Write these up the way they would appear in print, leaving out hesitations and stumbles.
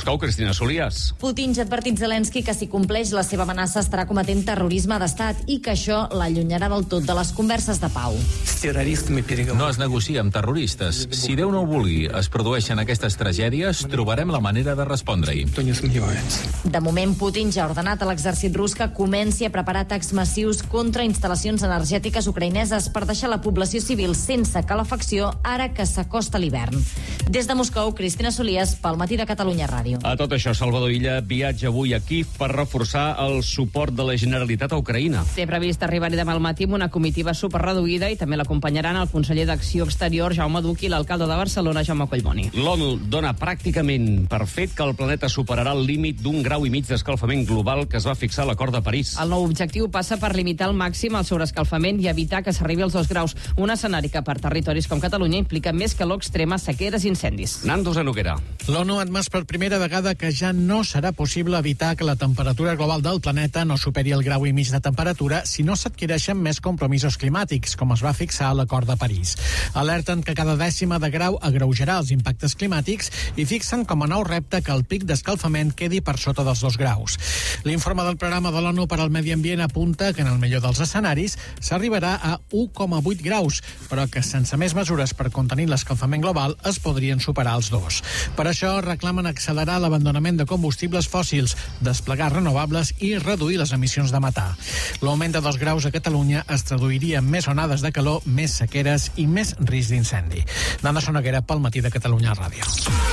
Moscou, Cristina Solias. Putin ja ha advertit Zelensky que si compleix la seva amenaça estarà cometent terrorisme d'estat i que això l'allunyarà del tot de les converses de pau. No es negocia amb terroristes. Si Déu no ho vulgui, es produeixen aquestes tragèdies, trobarem la manera de respondre-hi. De moment, Putin ja ha ordenat a l'exèrcit rus que comenci a preparar atacs massius contra instal·lacions energètiques ucraïneses per deixar la població civil sense calefacció ara que s'acosta l'hivern. Des de Moscou, Cristina Solias, pel Matí de Catalunya Ràdio. A tot això, Salvador Illa viatja avui a Kíev per reforçar el suport de la Generalitat a Ucraïna. Té previst arribar-hi demà al matí amb una comitiva superreduïda i també l'acompanyaran el conseller d'Acció Exterior, Jaume Duch, i l'alcalde de Barcelona, Jaume Collboni. L'ONU dona pràcticament per fet que el planeta superarà el límit d'1,5 graus d'escalfament global que es va fixar a l'Acord de París. El nou objectiu passa per limitar al màxim el sobreescalfament i evitar que s'arribi als 2 graus, un escenari que per territoris com Catalunya implica més calor extrema, sequeres i incendis. Nando Zanoguera. L'ONU ha admès per primera vegada que ja no serà possible evitar que la temperatura global del planeta no superi el 1,5 graus de temperatura si no s'adquireixen més compromisos climàtics, com es va fixar a l'Acord de París. Alerten que cada dècima de grau agreujarà els impactes climàtics i fixen com a nou repte que el pic d'escalfament quedi per sota dels 2 graus. L'informe del programa de l'ONU per al Medi Ambient apunta que en el millor dels escenaris s'arribarà a 1,8 graus, però que sense més mesures per contenir l'escalfament global es podrien superar els 2. Per això reclamen accelerar l'abandonament de combustibles fòssils, desplegar renovables i reduir les emissions de metà. L'augment de 2 graus a Catalunya es traduiria en més onades de calor, més sequeres i més risc d'incendi. Nando Zanoguera pel Matí de Catalunya Ràdio.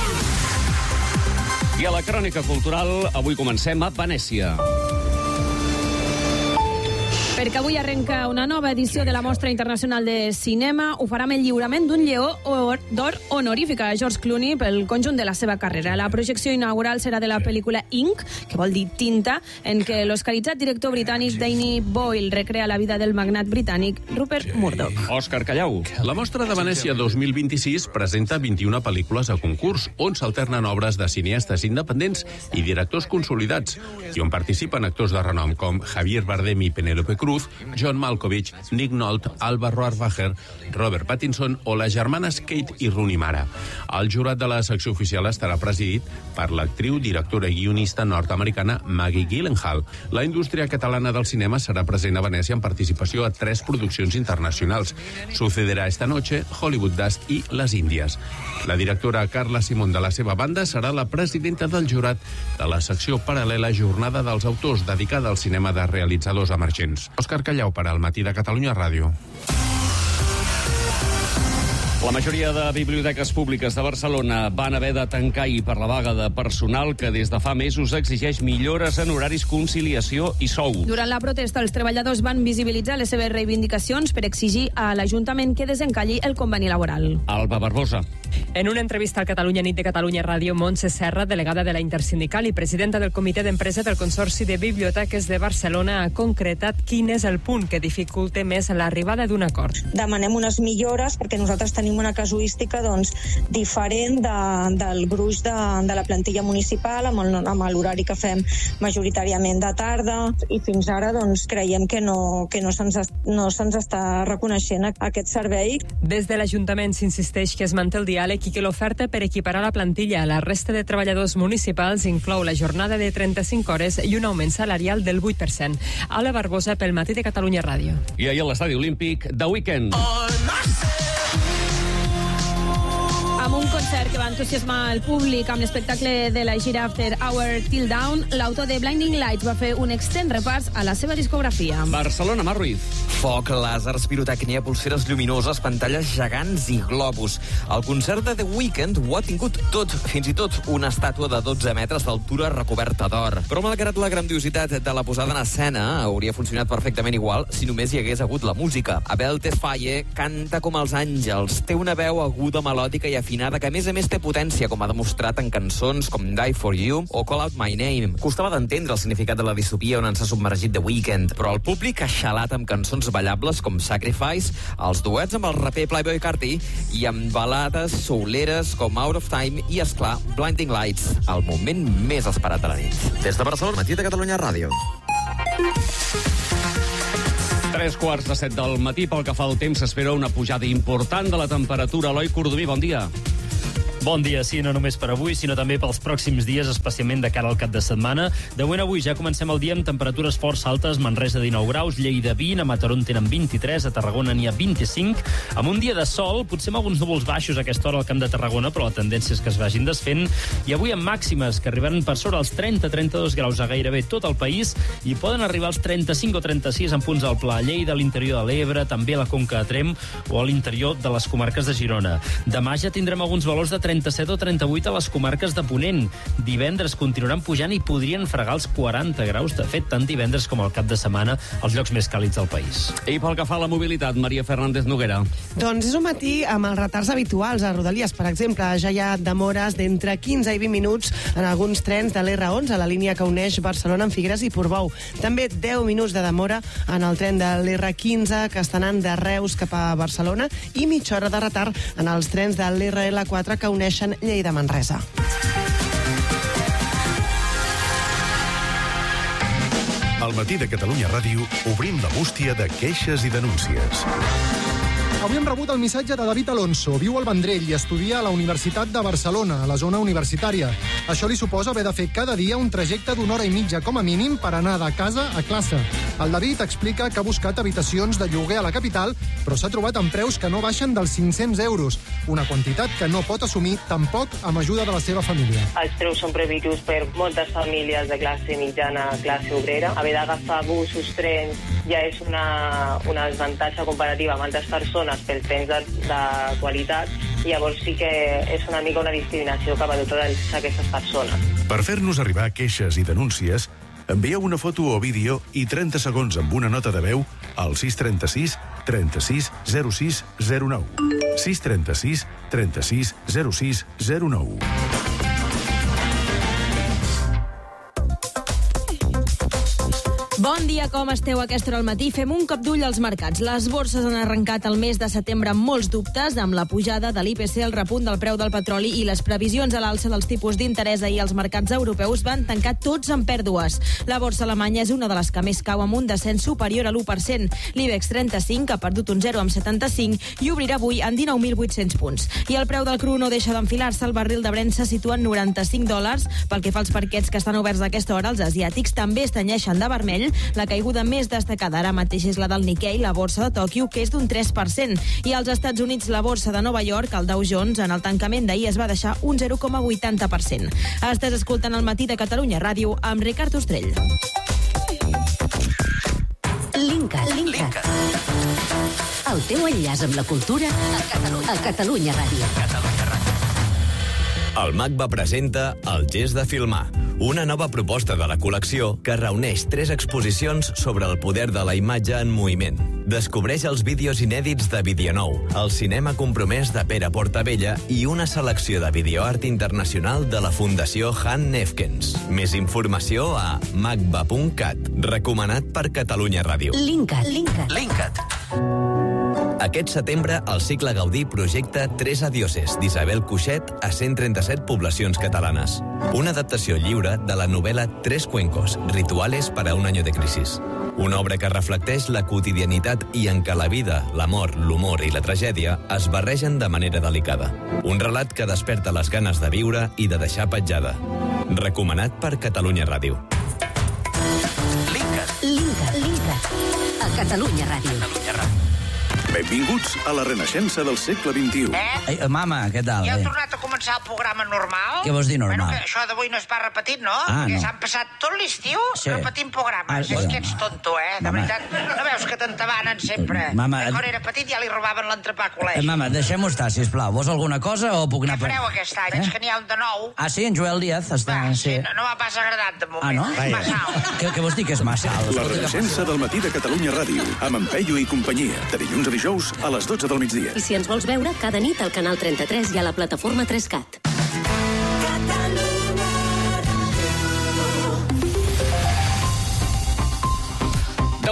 I a la crònica cultural, avui comencem a Venècia. Perquè avui arrenca una nova edició de la Mostra Internacional de Cinema. Ho farà amb el lliurament d'un lleó d'or honorífic a George Clooney pel conjunt de la seva carrera. La projecció inaugural serà de la pel·lícula Ink, que vol dir tinta, en què l'oscaritzat director britànic Danny Boyle recrea la vida del magnat britànic Rupert Murdoch. Òscar Callau. La Mostra de Venècia 2026 presenta 21 pel·lícules a concurs, on s'alternen obres de cineastes independents i directors consolidats, i on participen actors de renom com Javier Bardem i Penélope Cruz, John Malkovich, Nick Nolte, Alba Rohrwacher, Robert Pattinson o les germanes Kate i Rooney Mara. El jurat de la secció oficial estarà presidit per l'actriu, directora i guionista nord-americana Maggie Gyllenhaal. La indústria catalana del cinema serà present a Venècia en participació a 3 produccions internacionals. Sucederá esta noche, Hollywood Dust i Les Índies. La directora Carla Simón, de la seva banda, serà la presidenta del jurat de la secció paral·lela Jornada dels Autors, dedicada al cinema de realitzadors emergents. Òscar Callau per al Matí de Catalunya Ràdio. La majoria de biblioteques públiques de Barcelona van haver de tancar ahir per la vaga de personal que des de fa mesos exigeix millores en horaris, conciliació i sou. Durant la protesta, els treballadors van visibilitzar les seves reivindicacions per exigir a l'Ajuntament que desencalli el conveni laboral. Alba Barbosa. En una entrevista al Catalunya Nit de Catalunya Ràdio, Montse Serra, delegada de la Intersindical i presidenta del Comitè d'Empresa del Consorci de Biblioteques de Barcelona, ha concretat quin és el punt que dificulta més l'arribada d'un acord. Demanem unes millores perquè nosaltres tenim una casuística diferent del gruix de la plantilla municipal amb l'horari que fem majoritàriament de tarda, i fins ara creiem que no se'ns està reconeixent aquest servei. Des de l'Ajuntament s'insisteix que es manté el diàleg i que l'oferta per equiparar la plantilla a la resta de treballadors municipals inclou la jornada de 35 hores i un augment salarial del 8%. Ala Barbosa pel Matí de Catalunya Ràdio. I ahir a l'Estadi Olímpic, The Weeknd. Amb un concert que va entusiasmar el públic amb l'espectacle de la gira After Hour Till Down, l'autor de Blinding Lights va fer un extens repàs a la seva discografia. Barcelona, Mar Ruiz. Foc, làsers, pirotècnia, pulseres lluminoses, pantalles gegants i globus. El concert de The Weeknd ho ha tingut tot, fins i tot una estàtua de 12 metres d'altura recoberta d'or. Però malgrat la grandiositat de la posada en escena, hauria funcionat perfectament igual si només hi hagués hagut la música. Abel Tesfaye canta com els àngels, té una veu aguda, melòdica i afinada que a més té potència, com ha demostrat en cançons com Die For You o Call Out My Name. Costava d'entendre el significat de la distopia on ens ha submergit The Weeknd, però el públic ha xalat amb cançons ballables com Sacrifice, els duets amb el raper Playboi Carti i amb balades souleres com Out of Time i, esclar, Blinding Lights, el moment més esperat de la nit. Des de Barcelona, Matí de Catalunya Ràdio. 3:45 del matí. Pel que fa al temps, s'espera una pujada important de la temperatura. Eloi Cordomí, bon dia. Bon dia, sí, no només per avui, sinó també pels pròxims dies, especialment de cara al cap de setmana. De moment avui ja comencem el dia amb temperatures força altes, Manresa 19 graus, Lleida 20, a Mataró en tenen 23, a Tarragona n'hi ha 25. Amb un dia de sol, potser amb alguns núvols baixos a aquesta hora al Camp de Tarragona, però la tendència és que es vagin desfent. I avui amb màximes que arribaran per sobre els 30-32 graus a gairebé tot el país i poden arribar als 35 o 36 en punts al Pla, Lleida, a l'interior de l'Ebre, també a la Conca de Tremp o a l'interior de les comarques de Girona. Demà ja tindrem alguns valors de 37 o 38 a les comarques de Ponent. Divendres continuaran pujant i podrien fregar els 40 graus. De fet, tant divendres com al cap de setmana, els llocs més càlids del país. I pel que fa a la mobilitat, Maria Fernández Noguera. Doncs és un matí amb els retards habituals a Rodalies. Per exemple, ja hi ha demores d'entre 15 i 20 minuts en alguns trens de l'R11, a la línia que uneix Barcelona amb Figueres i Portbou. També 10 minuts de demora en el tren de l'R15, que està anant de Reus cap a Barcelona, i mitja hora de retard en els trens de l'RL4 que uneixen Lleida-Manresa. Al matí de Catalunya Ràdio obrim la bústia de queixes i denúncies. Avui hem rebut el missatge de David Alonso. Viu al Vendrell i estudia a la Universitat de Barcelona, a la zona universitària. Això li suposa haver de fer cada dia un trajecte d'una hora i mitja, com a mínim, per anar de casa a classe. El David explica que ha buscat habitacions de lloguer a la capital, però s'ha trobat amb preus que no baixen dels 500 euros, una quantitat que no pot assumir tampoc amb ajuda de la seva família. Els preus són previstos per moltes famílies de classe mitjana, classe obrera. Haver d'agafar busos, trens, ja és una desavantatge comparativa amb altres persones pel temps de qualitat, i llavors sí que és una mica una discriminació cap a totes aquestes persones. Per fer-nos arribar queixes i denúncies, envieu una foto o vídeo i 30 segons amb una nota de veu al 636 36 06 09. 636 36 06 09. Bon dia, com esteu a aquesta hora al matí? Fem un cop d'ull als mercats. Les borses han arrencat el mes de setembre amb molts dubtes, amb la pujada de l'IPC, el repunt del preu del petroli i les previsions a l'alça dels tipus d'interès ahir als mercats europeus van tancar tots en pèrdues. La borsa alemanya és una de les que més cau amb un descens superior a l'1%. L'IBEX 35 ha perdut un 0,75 i obrirà avui en 19.800 punts. I el preu del cru no deixa d'enfilar-se. El barril de Brent se situa en $95. Pel que fa als parquets que estan oberts a aquesta hora, els asiàtics també es tenyeixen de vermell. La caiguda més destacada ara mateix és la del Nikkei, la borsa de Tòquio, que és d'un 3%. I als Estats Units, la borsa de Nova York, el Dow Jones, en el tancament d'ahir es va deixar un 0,80%. Estàs escoltant el matí de Catalunya Ràdio amb Ricard Ostrell. Linkat. El teu enllaç amb la cultura a Catalunya Ràdio. El MACBA presenta El gest de filmar, una nova proposta de la col·lecció que reuneix 3 exposicions sobre el poder de la imatge en moviment. Descobreix els vídeos inèdits de Videonou, el cinema compromès de Pere Portabella i una selecció de videoart internacional de la Fundació Han Nefkens. Més informació a macba.cat, recomanat per Catalunya Ràdio. Linkat. Aquest setembre, el cicle Gaudí projecta 3 adioses d'Isabel Cuixet a 137 poblacions catalanes. Una adaptació lliure de la novel·la Tres cuencos, rituales para un año de crisis. Una obra que reflecteix la quotidianitat i en què la vida, l'amor, l'humor i la tragèdia es barregen de manera delicada. Un relat que desperta les ganes de viure i de deixar petjada. Recomanat per Catalunya Ràdio. Linkat. A Catalunya Ràdio. Benvinguts a la renaixença del segle XXI. Ei, mama, què tal? Ja ha tornat a començar el programa normal? Què vols dir normal? Bueno, que això d'avui no es va repetint, no? Ah, que no. s'han passat tot l'estiu repetint programes. Ah, És que ets tonto, De veritat. No veus que t'entabanen sempre? Mama, Quan era petit ja li robaven l'entrepà a col·legi. Mama, deixem-ho estar, sisplau. Vols alguna cosa o puc anar... Què fareu aquest any? És que n'hi ha un de nou. Ah, sí, en Joel Díaz està... Sí, no m'ha pas agradat de moment. Ah, no? Massa alt. Què vols dir que és massa alt? La renaixença del matí de Catalunya Ràdio, amb en Peyu i companyia, de dilluns a dijous a les 12 del migdia. I si ens vols veure, cada nit al canal 33 i a la plataforma 3CAT.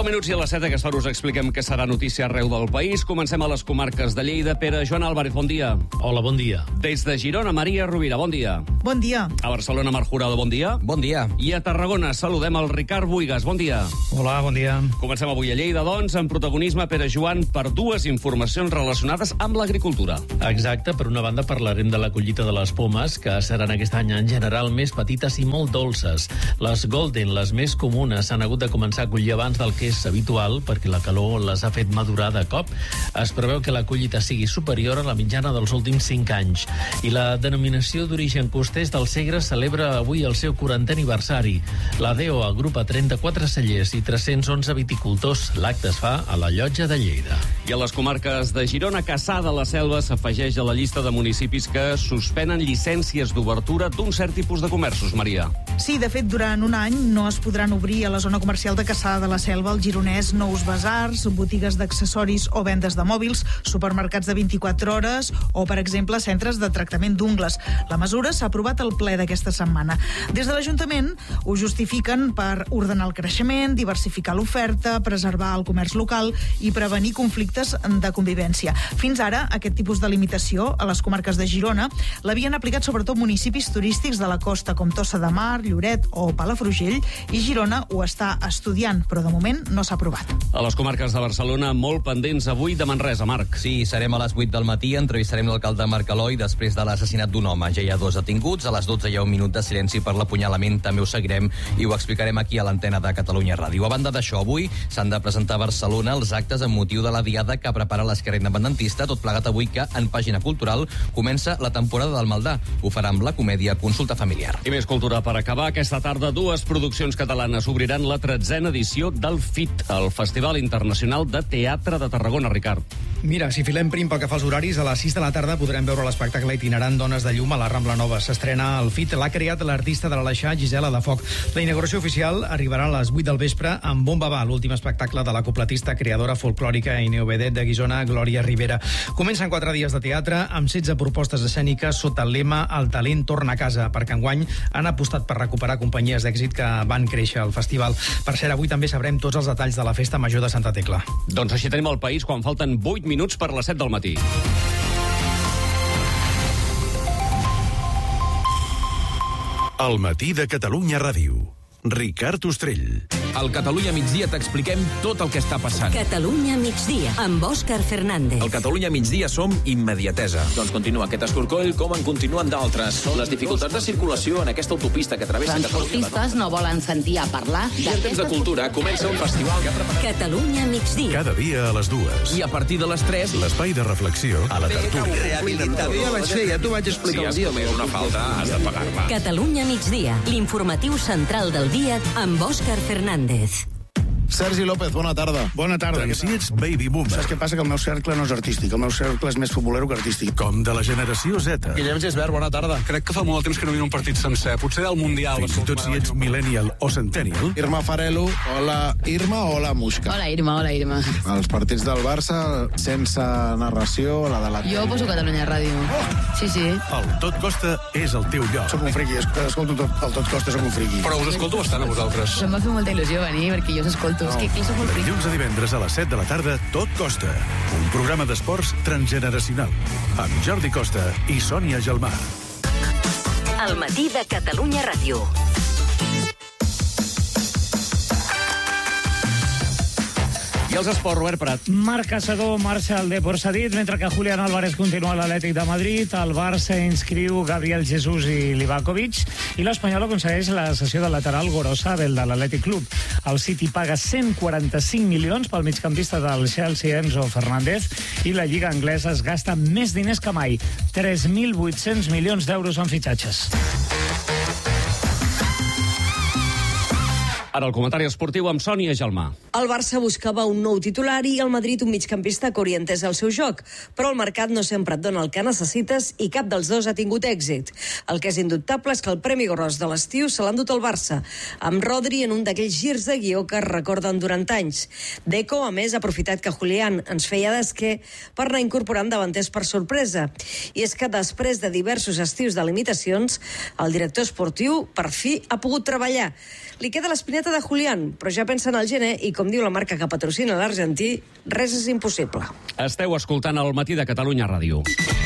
10 minuts i a les 7 aquesta hora us expliquem què serà notícia arreu del país. Comencem a les comarques de Lleida. Pere, Joan Álvarez, bon dia. Hola, bon dia. Des de Girona, Maria Rovira, bon dia. Bon dia. A Barcelona, Marc Jurado, bon dia. Bon dia. I a Tarragona saludem el Ricard Buigas, bon dia. Hola, bon dia. Comencem avui a Lleida, doncs, amb protagonisme, Pere Joan, per dues informacions relacionades amb l'agricultura. Exacte, per una banda parlarem de la collita de les pomes, que seran aquest any en general més petites i molt dolces. Les Golden, les més comunes, s'han hagut de començar a collir abans del que és habitual, perquè la calor les ha fet madurar de cop. Es preveu que la collita sigui superior a la mitjana dels últims 5 anys. I la denominació d'origen costers del Segre celebra avui el seu 40è aniversari. La DEO agrupa 34 cellers i 311 viticultors. L'acte es fa a la Llotja de Lleida. I a les comarques de Girona, Cassà de la Selva s'afegeix a la llista de municipis que suspenen llicències d'obertura d'un cert tipus de comerços, Maria. Sí, de fet, durant un any no es podran obrir a la zona comercial de Cassà de la Selva, al Gironès, nous basars, botigues d'accessoris o vendes de mòbils, supermercats de 24 hores o, per exemple, centres de tractament d'ungles. La mesura s'ha aprovat al ple d'aquesta setmana. Des de l'Ajuntament ho justifiquen per ordenar el creixement, diversificar l'oferta, preservar el comerç local i prevenir conflictes de convivència. Fins ara, aquest tipus de limitació a les comarques de Girona l'havien aplicat sobretot municipis turístics de la costa com Tossa de Mar, Lloret o Palafrugell, i Girona ho està estudiant, però de moment no s'ha aprovat. A les comarques de Barcelona, molt pendents avui de Manresa, Marc. Sí, serem a les 8 del matí, entrevistarem l'alcalde Marc Aloi després de l'assassinat d'un home. Ja hi ha 2 detinguts, a les 12 hi ha un minut de silenci per l'apunyalament, també ho seguirem i ho explicarem aquí a l'antena de Catalunya Ràdio. A banda d'això, avui s'han de presentar a Barcelona els actes amb motiu de la diada que prepara l'Esquerra Independentista, tot plegat avui que en Pàgina Cultural comença la temporada del Maldà. Ho farà amb la comèdia Consulta Familiar. I més cultura per acabar. Aquesta tarda, 2 produccions catalanes obriran la 13a edició del FIT, el Festival Internacional de Teatre de Tarragona, Ricard. Mira, si filem prim pel que fa als horaris, a les 6 de la tarda podrem veure l'espectacle itinerant Dones de Llum a la Rambla Nova. S'estrena el FIT, l'ha creat l'artista de l'Aleixar, Gisela de Foc. La inauguració oficial arribarà a les 8 del vespre amb Bomba Va, l'últim espectacle de la copletista, creadora folclòrica i neovedet de Guissona, Glòria Rivera. Comencen 4 dies de teatre amb 16 propostes escèniques sota el lema El talent torna a casa, perquè enguany han apostat per recuperar companyies d'èxit que van créixer al festival. Per cert, avui també sabrem tots els detalls de la Festa Major de Santa Tecla. Doncs així tenim el país quan falten 8 minuts per les 7 del matí. El matí de Catalunya Ràdio. Ricard Ostrell. Al Catalunya Migdia t'expliquem tot el que està passant. Catalunya Migdia, amb Òscar Fernández. Al Catalunya Migdia som immediatesa. Doncs continua aquest escorcoll com en continuen d'altres. Les dificultats de circulació en aquesta autopista que travessa Transportistes no volen sentir a parlar I en temps de cultura comença un festival que ha preparat... Catalunya Migdia. Cada dia a les 2. I a partir de les 3... L'espai de reflexió a la tertúlia. Ja vaig fer, ja t'ho vaig explicar un dia. Si has comès una falta, has de pagar-la. Catalunya Migdia, l'informatiu central del dia amb Òscar Fernández. Sergi López, bona tarda. Bona tarda. Si ets baby boomer. Saps què passa? Que el meu cercle no és artístic. El meu cercle és més futbolero que artístic. Com de la generació Z. Guillem Gisbert, bona tarda. Crec que fa molt temps que no viu un partit sencer. Potser del Mundial. Fins i tot si ets millennial o centennial. Irma Farelo, hola Irma, hola Muixca. Hola Irma, hola Irma. Els partits del Barça, sense narració, la de la... Jo poso Catalunya Ràdio. Sí, sí. El Tot Costa és el teu lloc. Soc un friqui, escolto tot, el Tot Costa, soc un friqui. Però us escolto bastant a vosaltres. Em va fer molta il·lusió venir, perquè jo us escolto. No. És que aquí sóc molt friqui. Dilluns a divendres a les 7 de la tarda, Tot Costa. Un programa d'esports transgeneracional. Amb Jordi Costa i Sònia Gelmà. El matí de Catalunya Ràdio. I els esports, Robert Prat. Marc Caçador marxa al Depor cedit, mentre que Julián Álvarez continua a l'Atlètic de Madrid. El Barça inscriu Gabriel Jesús i Livakovic. I l'Espanyol aconsegueix la cessió del lateral Gorosabel de l'Atlètic Club. El City paga 145 milions pel migcampista del Chelsea, Enzo Fernández, i la Lliga anglesa es gasta més diners que mai. 3.800 milions d'euros en fitxatges. Ara el comentari esportiu amb Sònia Gelmà. El Barça buscava un nou titular i el Madrid un migcampista que orientés el seu joc, però el mercat no sempre et dona el que necessites i cap dels dos ha tingut èxit. El que és indubtable és que el premi gros de l'estiu se l'ha endut el Barça, amb Rodri en un d'aquells girs de guió que es recorden durant anys. Deco, a més, ha aprofitat que Julián ens feia d'esquer per anar incorporant davanters per sorpresa. I és que després de diversos estius de limitacions, el director esportiu per fi ha pogut treballar. Li queda l'espineta miqueta de Julián, però ja pensen al gener i, com diu la marca que patrocina l'argentí, res és impossible. Esteu escoltant el Matí de Catalunya Ràdio.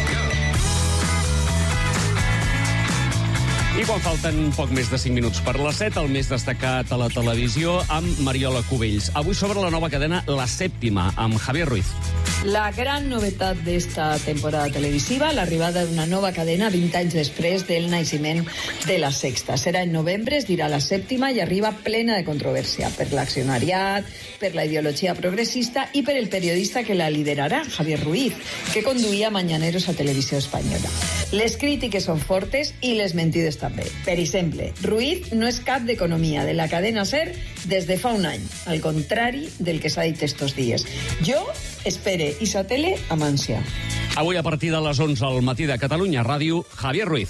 I quan falten poc més de 5 minuts per les 7, el més destacat a la televisió amb Mariola Cubells. Avui sobre la nova cadena La Séptima, amb Javier Ruiz. La gran novetat d'esta temporada televisiva, l'arribada d'una nova cadena 20 anys després del naixement de La Sexta. Serà en novembre, es dirà La Séptima, i arriba plena de controvèrsia per l'accionariat, per la ideologia progressista i per el periodista que la liderarà, Javier Ruiz, que conduïa Mañaneros a Televisió Espanyola. Les crítiques són fortes i les mentides també. Per exemple, Ruiz no és cap d'economia de la cadena SER des de fa un any, al contrari del que s'ha dit estos dies. Jo espere i satele amb ànsia. Avui a partir de les 11 al Matí de Catalunya Ràdio, Javier Ruiz.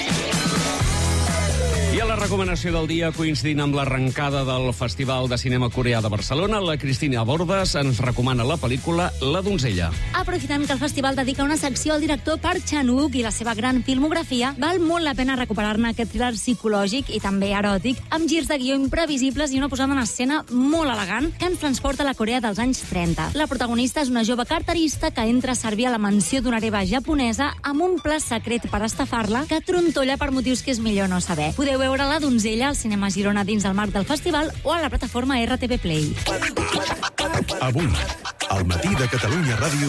I a la recomanació del dia, coincidint amb l'arrencada del Festival de Cinema Coreà de Barcelona, la Cristina Bordes ens recomana la pel·lícula La donzella. Aprofitant que el festival dedica una secció al director Park Chan-wook i la seva gran filmografia, val molt la pena recuperar-ne aquest thriller psicològic i també eròtic, amb girs de guió imprevisibles i una posada en escena molt elegant que ens transporta a la Corea dels anys 30. La protagonista és una jove carterista que entra a servir a la mansió d'una hereva japonesa amb un pla secret per estafar-la que trontolla per motius que és millor no saber. Podeu veure La donzella al cinema Girona dins del marc del festival o a la plataforma RTV Play. Avui, al Matí de Catalunya Ràdio...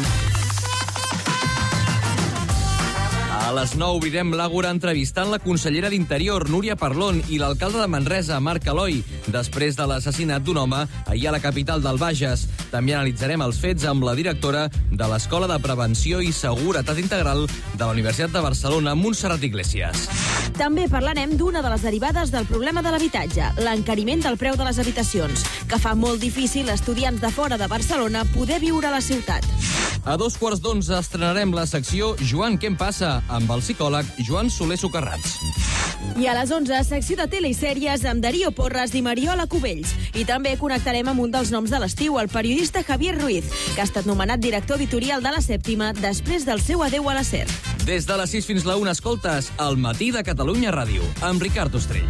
A les 9 obrirem l'Àgora entrevistant la consellera d'Interior, Núria Parlon, i l'alcalde de Manresa, Marc Eloi, després de l'assassinat d'un home ahir a la capital del Bages. També analitzarem els fets amb la directora de l'Escola de Prevenció i Seguretat Integral de la Universitat de Barcelona, Montserrat Iglesias. També parlarem d'una de les derivades del problema de l'habitatge, l'encariment del preu de les habitacions, que fa molt difícil a estudiants de fora de Barcelona poder viure a la ciutat. A 2:15 estrenarem la secció Joan, què em passa?, amb el psicòleg Joan Soler Socarrats. I a les 11, secció de telesèries amb Darío Porras i Mariola Cubells. I també connectarem amb un dels noms de l'estiu, el periodista Javier Ruiz, que ha estat nomenat director editorial de La Sèptima després del seu adeu a la SER. Des de les 6 fins la 1 escoltes El Matí de Catalunya Ràdio, amb Ricard Ostrell.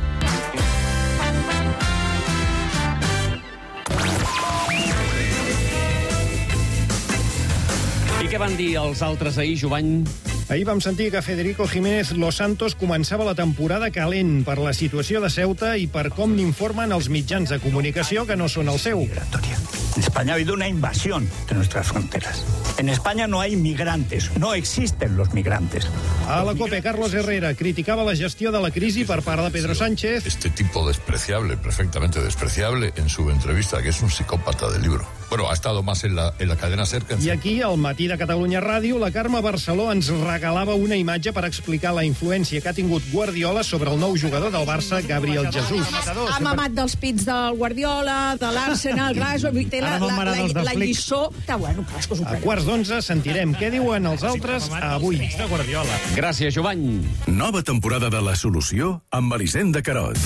I què van dir els altres ahir, Jovany? Ahir vam sentir que Federico Jiménez Los Santos començava la temporada calent per la situació de Ceuta i per com n'informen els mitjans de comunicació que no són el seu. En España ha habido una invasión de nuestras fronteras. En España no hay migrantes, no existen los migrantes. A la COPE, Carlos Herrera criticava la gestió de la crisi per part de Pedro Sánchez. Este tipo despreciable, perfectamente despreciable, en su entrevista, que es un psicópata del libro. Bueno, ha estado más en la cadena SER. I aquí, al Matí de Catalunya Ràdio, la Carme Barceló ens regalava una imatge per explicar la influència que ha tingut Guardiola sobre el nou jugador del Barça, Gabriel Jesús. Ha mamat dels pits del Guardiola, de l'Arsenal, té la lliçó. Està bueno, clar, que a 11:15 sentirem què diuen els altres avui. De Guardiola. Gràcies, Jovany. Nova temporada de La Solució amb Elisenda Carot.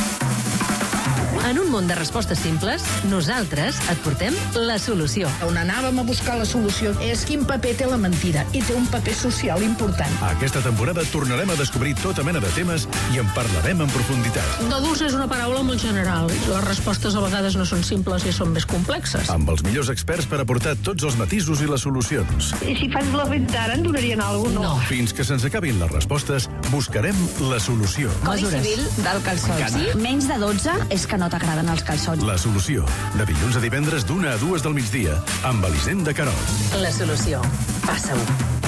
En un món de respostes simples, nosaltres et portem la solució. On anàvem a buscar la solució és quin paper té la mentida, i té un paper social important. Aquesta temporada tornarem a descobrir tota mena de temes i en parlarem en profunditat. D'adults és una paraula molt general. Les respostes a vegades no són simples i són més complexes. Amb els millors experts per aportar tots els matisos i les solucions. I si faig la venta ara, em donarien alguna cosa? No. Fins que se'ns acabin les respostes, buscarem la solució. Codi civil del calçot. Sí? Menys de 12 és que no t'agraden els calçots. La Solució, de dilluns a divendres d'1 a 2 del migdia, amb Elisenda Carot. La Solució. Passa-ho.